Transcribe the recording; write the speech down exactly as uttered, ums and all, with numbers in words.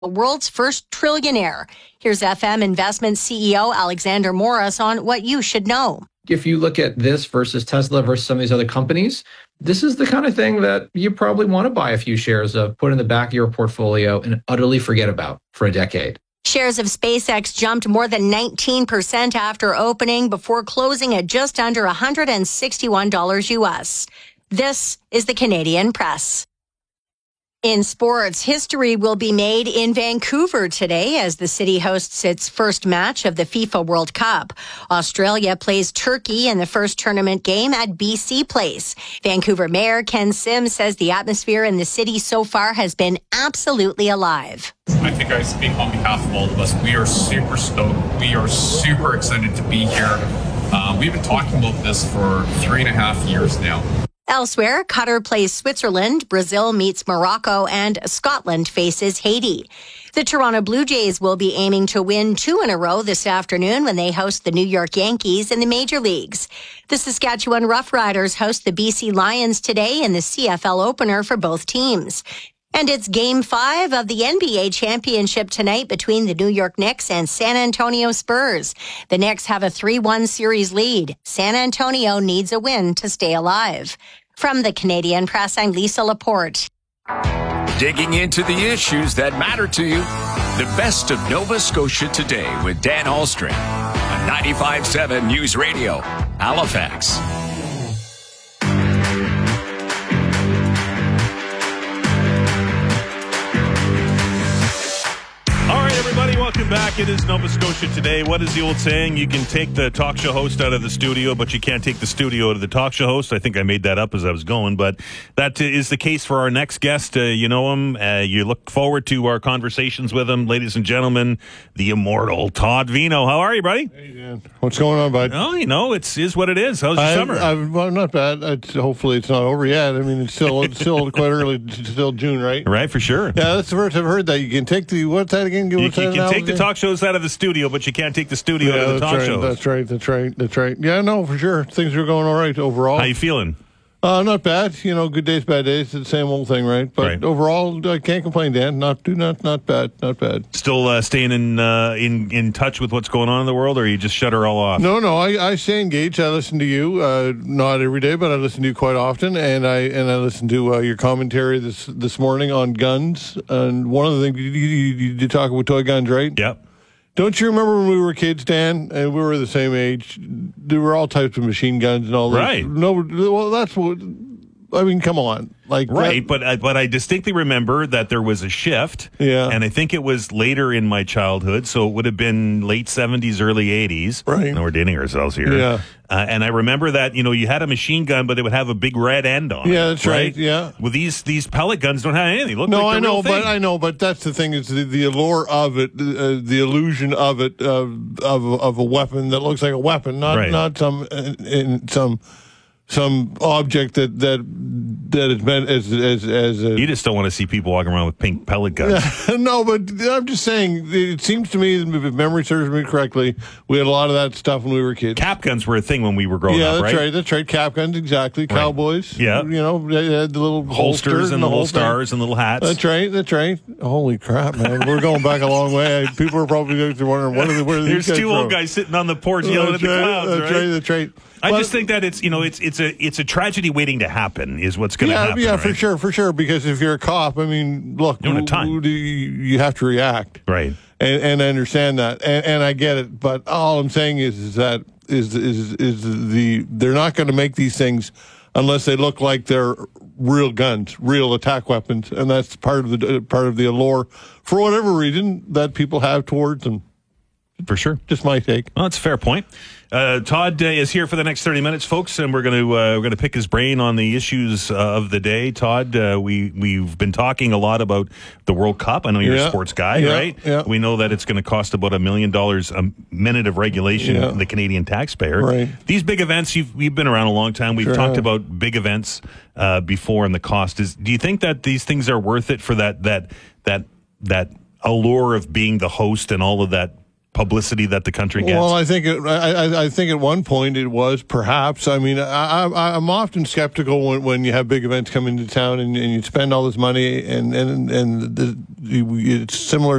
the world's first trillionaire. Here's F M Investment C E O Alexander Morris on what you should know. If you look at this versus Tesla versus some of these other companies, this is the kind of thing that you probably want to buy a few shares of, put in the back of your portfolio, and utterly forget about for a decade. Shares of SpaceX jumped more than nineteen percent after opening before closing at just under one hundred sixty-one dollars U S. This is the Canadian Press. In sports, history will be made in Vancouver today as the city hosts its first match of the FIFA World Cup. Australia plays Turkey in the first tournament game at B C Place. Vancouver Mayor Ken Sims says the atmosphere in the city so far has been absolutely alive. I think I speak on behalf of all of us. We are super stoked. We are super excited to be here. Uh, we've been talking about this for three and a half years now. Elsewhere, Qatar plays Switzerland, Brazil meets Morocco, and Scotland faces Haiti. The Toronto Blue Jays will be aiming to win two in a row this afternoon when they host the New York Yankees in the major leagues. The Saskatchewan Roughriders host the B C Lions today in the C F L opener for both teams. And it's Game five of the N B A championship tonight between the New York Knicks and San Antonio Spurs. The Knicks have a three one series lead. San Antonio needs a win to stay alive. From the Canadian Press, I'm Lisa Laporte. Digging into the issues that matter to you. The best of Nova Scotia Today with Dan Ahlstrom on ninety-five point seven News Radio, Halifax. Everybody, welcome back. It is Nova Scotia Today. What is the old saying? You can take the talk show host out of the studio, but you can't take the studio out of the talk show host. I think I made that up as I was going, but that is the case for our next guest. Uh, you know him. Uh, you look forward to our conversations with him. Ladies and gentlemen, the immortal Todd Vino. How are you, buddy? Hey, Dan. What's going on, bud? Oh, you know, it's is what it is. How's your I, summer? I, well, not bad. It's, hopefully it's not over yet. I mean, it's still it's still quite early. It's still June, right? Right, for sure. Yeah, that's the first I've heard that. You can take the, what's that again? You, what's you that can take again? the talk shows out of the studio, but you can't take the studio yeah, out of the that's talk right, shows. That's right. That's right. That's right. Yeah, no, for sure. Things are going all right overall. How you feeling? Uh, not bad. You know, good days, bad days. It's the same old thing, right? But right. overall, I can't complain, Dan. Not do not not bad. Not bad. Still uh, staying in uh, in in touch with what's going on in the world, or you just shut her all off? No, no. I, I stay engaged. I listen to you. Uh, not every day, but I listen to you quite often, and I and I listen to uh, your commentary this this morning on guns. And one of the things you, you, you, you talk about toy guns, right? Yep. Don't you remember when we were kids, Dan, and we were the same age? There were all types of machine guns and all that. Right. No, well, that's what. I mean, come on, like right, that, but I, but I distinctly remember that there was a shift, yeah, and I think it was later in my childhood, so it would have been late seventies, early eighties. Right, now we're dating ourselves here. Yeah, uh, and I remember that you know you had a machine gun, but it would have a big red end on it. Yeah, that's right. right. Yeah, well, these these pellet guns don't have anything. Look no, like I the know, real thing. but I know, but that's the thing is the, the allure of it, uh, the illusion of it, uh, of of a weapon that looks like a weapon, not right. not some in, in some. Some object that that that is meant as as as a, you just don't want to see people walking around with pink pellet guns. No, but I'm just saying. It seems to me, if memory serves me correctly, we had a lot of that stuff when we were kids. Cap guns were a thing when we were growing yeah, up, that's right? right. That's right. Cap guns, exactly. Right. Cowboys. Yeah, you know, they had the little holsters holster and the little whole stars thing. and little hats. That's right. That's right. Holy crap, man! We're going back a long way. People are probably wondering what are the, where are There's these guys two from? old guys sitting on the porch yelling that's at the right, clouds. That's right. right. That's right. I but, just think that it's you know it's it's a it's a tragedy waiting to happen is what's going to yeah, happen. Yeah, right? for sure, for sure. Because if you're a cop, I mean, look, Doing a ton. you, you have to react, right? And, and I understand that, and, and I get it. But all I'm saying is, is that is is is the they're not going to make these things unless they look like they're real guns, real attack weapons, and that's part of the part of the allure for whatever reason that people have towards them. For sure. Just my take. Well, that's a fair point. Uh, Todd uh, is here for the next thirty minutes, folks, and we're going to uh, we're going to pick his brain on the issues uh, of the day. Todd, uh, we we've been talking a lot about the World Cup. I know you're yeah. a sports guy, yeah. right? Yeah. We know that it's going to cost about a million dollars a minute of regulation yeah. to the Canadian taxpayer. Right. These big events, you've we've been around a long time. We've sure talked have. about big events uh, before, and the cost is. Do you think that these things are worth it for that that that that allure of being the host and all of that? publicity that the country gets? Well, I think it, I, I, I think at one point it was perhaps. I mean, I, I, I'm often skeptical when, when you have big events come into town and, and you spend all this money and and and the, it's similar